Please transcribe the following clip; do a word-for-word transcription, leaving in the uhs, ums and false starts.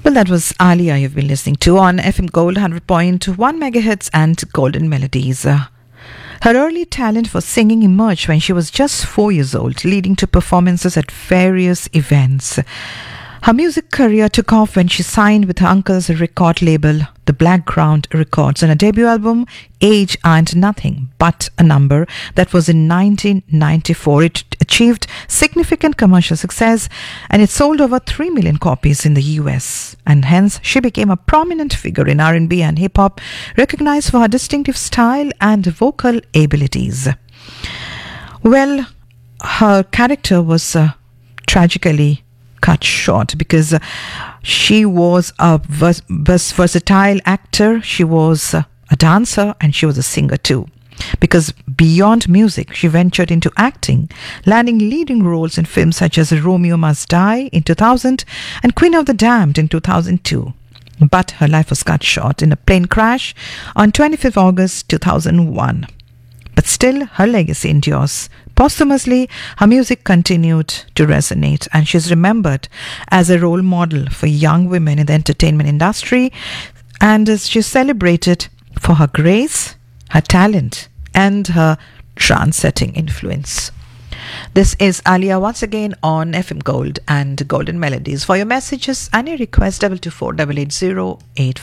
Well, that was Alia you've been listening to on F M Gold one hundred point one megahertz and Golden Melodies. Uh, her early talent for singing emerged when she was just four years old, leading to performances at various events. Her music career took off when she signed with her uncle's record label, the Blackground Records, and her debut album, Age and Nothing But a Number, that was in nineteen ninety-four. It achieved significant commercial success and it sold over three million copies in the U S, and hence she became a prominent figure in R and B and hip-hop, recognized for her distinctive style and vocal abilities. Well, her character was uh, tragically cut short because uh, she was a vers- vers- versatile actor, she was uh, a dancer, and she was a singer too. Because beyond music, she ventured into acting, landing leading roles in films such as Romeo Must Die in two thousand and Queen of the Damned in two thousand two. But her life was cut short in a plane crash on twenty-fifth of August two thousand one. But still, her legacy endures. Posthumously, her music continued to resonate, and she's remembered as a role model for young women in the entertainment industry, and she's celebrated for her grace, her talent, and her trance-setting influence. This is Alia once again on F M Gold and Golden Melodies. For your messages and your requests, double two four eight eight zero eight